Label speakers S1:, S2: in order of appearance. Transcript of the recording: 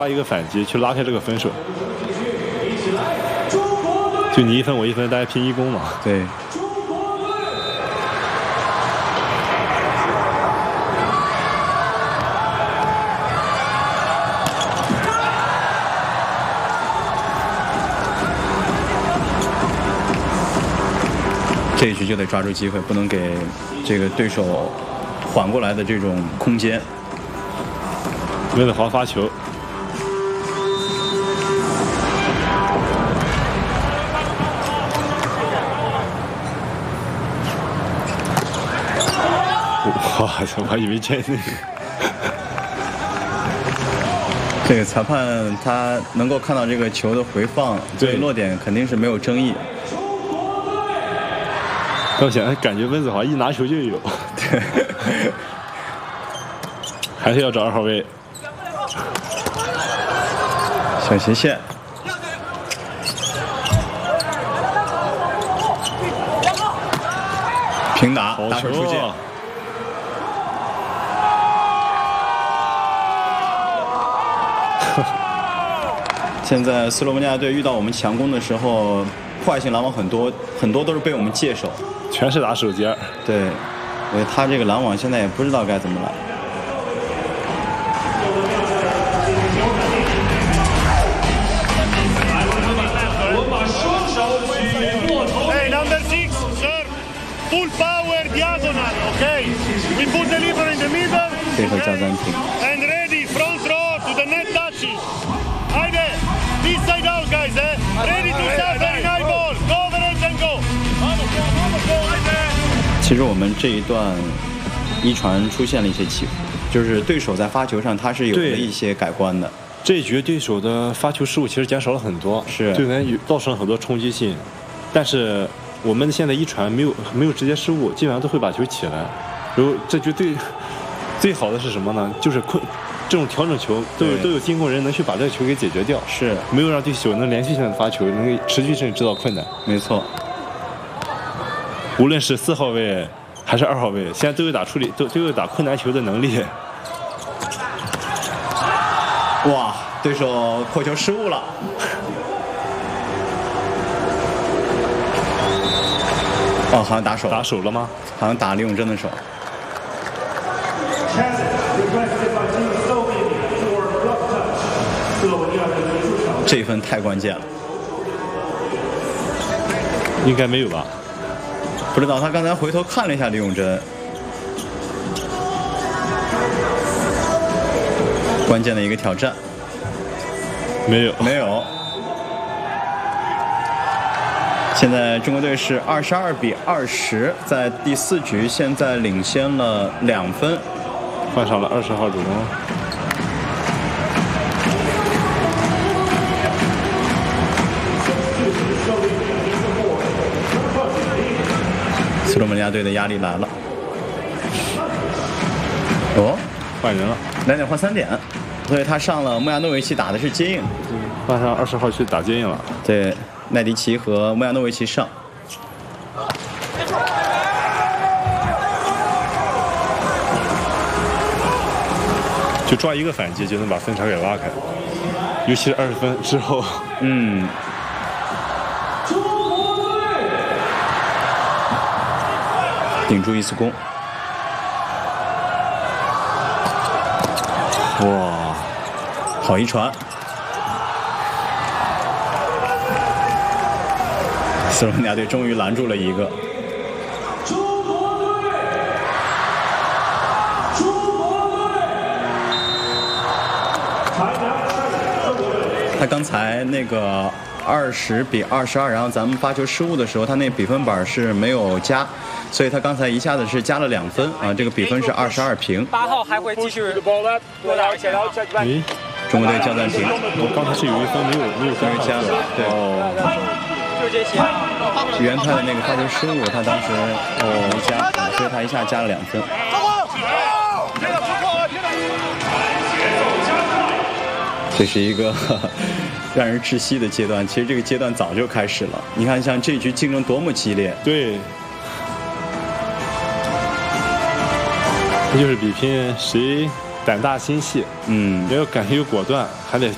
S1: 发一个反击去拉开这个分数。就你1分我1分，大家拼1攻嘛。
S2: 对。这一局就得抓住机会，不能给这个对手缓过来的这种空间。
S1: 温子豪发球，哇！我还以为真那个。
S2: 这个裁判他能够看到这个球的回放，对落点肯定是没有争议。
S1: 我想感觉温子豪一拿球就有，
S2: 对，
S1: 还是要找2号位。
S2: 小斜线，平打，大手出界。现在斯洛文尼亚队遇到我们强攻的时候，破坏性拦网很多都是被我们界手，
S1: 全是打手尖。
S2: 对，他这个拦网现在也不知道该怎么来。
S3: Full power diagonal, okay? We put the lever in the middle.
S2: 这会叫暂停。
S3: And ready, front row to the net touches. Haydi, this side out, guys, eh? Ready to serve very high ball. Coverage and go.
S2: 其实我们这一段一传出现了一些起伏，就是对手在发球上他是有了一些改观的。
S1: 这一局对手的发球失误其实减少了很多，
S2: 是
S1: 对我们造成了很多冲击性，但是。我们现在一传没有直接失误，基本上都会把球起来。然后这局最好的是什么呢？就是这种调整球都有进攻人能去把这个球给解决掉，
S2: 是
S1: 没有让对手能连续性的发球，能持续性制造困难。
S2: 没错，
S1: 无论是4号位还是2号位，现在都有打处理都有打困难球的能力。
S2: 哇，对手破球失误了。哦，好像打手
S1: 了吗？
S2: 好像打李永珍的手。这一分太关键了。
S1: 应该没有吧？
S2: 不知道，他刚才回头看了一下李永珍。关键的一个挑战。
S1: 没有。
S2: 现在中国队是22-20，在第4局现在领先了2分，
S1: 换上了20号主攻。
S2: 斯洛文尼亚队的压力来了。哦，
S1: 换人了
S2: ，2点换3点，所以他上了穆亚诺维奇打的是接应，
S1: 换上20号去打接应了。
S2: 对。奈迪奇和穆亚诺维奇上，
S1: 就抓一个反击就能把分差给拉开，尤其是20分之后。
S2: 顶住一次攻。哇，好一传。斯洛文尼亚队终于拦住了一个。他刚才那个20-22，然后咱们发球失误的时候，他那比分板是没有加，所以他刚才一下子是加了2分啊，这个比分是22平。
S4: 8号还会继续多打一些。
S2: 中国队叫暂停。
S1: 我刚才是有1分没有
S2: 加了，对。
S4: 就这些。
S2: 袁泰的那个发球失误，他当时没加，所以他一下加了2分。这是一个让人窒息的阶段，其实这个阶段早就开始了。你看，像这局竞争多么激烈。
S1: 对。这就是比拼谁胆大心细，也要敢于果断，还得